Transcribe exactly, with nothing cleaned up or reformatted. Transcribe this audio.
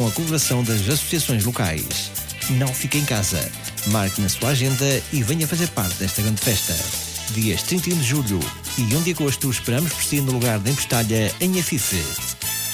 a colaboração das associações locais. Não fique em casa. Marque na sua agenda e venha fazer parte desta grande festa. Dias trinta e um de julho e um de agosto esperamos por si no lugar da Empestalha, em Afife.